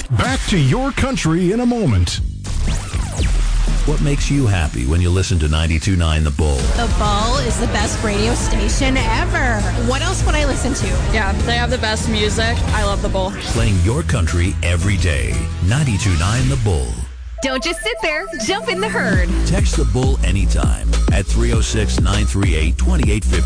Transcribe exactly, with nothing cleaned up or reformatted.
Back to your country in a moment. What makes you happy when you listen to ninety-two point nine The Bull? The Bull is the best radio station ever. What else would I listen to? Yeah, they have the best music. I love The Bull. Playing your country every day. ninety-two point nine The Bull. Don't just sit there. Jump in the herd. Text The Bull anytime at three oh six, nine three eight, two eight five oh.